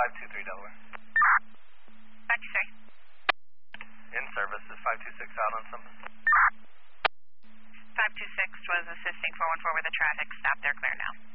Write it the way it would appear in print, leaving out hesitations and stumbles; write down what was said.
523 Delaware. 523. In service is 526 out on something. 526 was assisting 414 with the traffic. Stop there, clear now.